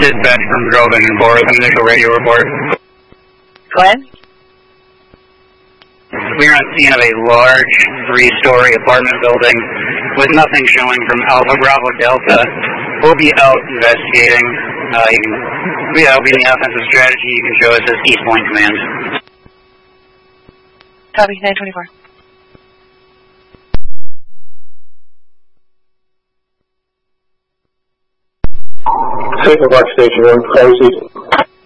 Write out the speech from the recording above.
Dispatch from Groban and Boris, initial radio report. Go ahead. We are on scene of a large 3-story apartment building with nothing showing from Alpha Bravo Delta. We'll be out investigating. That'll be the offensive strategy. You can show us as East Point Command. Copy, 924. Signal Box Station 1, Cars East.